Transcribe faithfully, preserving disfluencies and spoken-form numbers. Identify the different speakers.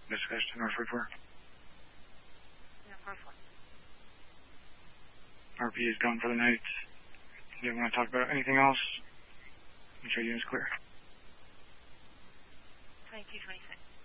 Speaker 1: Discuss to Northwood four.
Speaker 2: Yeah, Northwood.
Speaker 1: R P is gone for the night. Do you want to talk about anything else? Make sure unit's clear.
Speaker 2: twenty-two twenty-six.